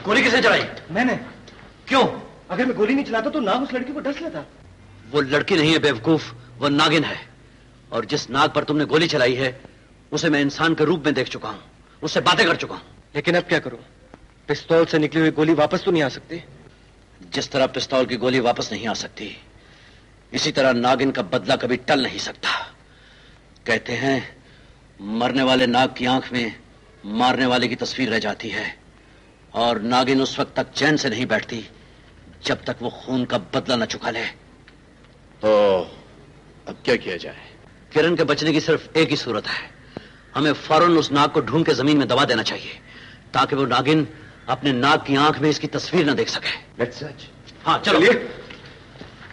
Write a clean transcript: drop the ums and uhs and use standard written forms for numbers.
गोली किसने चलाई? मैंने। क्यों? अगर मैं गोली नहीं चलाता तो नाग उस लड़की को डस लेता। वो लड़की नहीं है बेवकूफ, वो नागिन है। और जिस नाग पर तुमने गोली चलाई है उसे मैं इंसान के रूप में देख चुका हूं, उससे बातें कर चुका हूं। लेकिन अब क्या करूं? पिस्तौल से निकली हुई गोली वापस तो नहीं आ सकती। जिस तरह पिस्तौल की गोली वापस नहीं आ सकती, इसी तरह नागिन का बदला कभी टल नहीं सकता। कहते हैं मरने वाले नाग की आंख में मारने वाले की तस्वीर रह जाती है, और नागिन उस वक्त तक चैन से नहीं बैठती जब तक वो खून का बदला न चुका ले। तो अब क्या किया जाए? किरण के बचने की सिर्फ एक ही सूरत है। हमें फौरन उस नाग को ढूंढ के जमीन में दबा देना चाहिए ताकि वो नागिन अपने नाग की आंख में इसकी तस्वीर न देख सके। Let's search. हाँ चलो।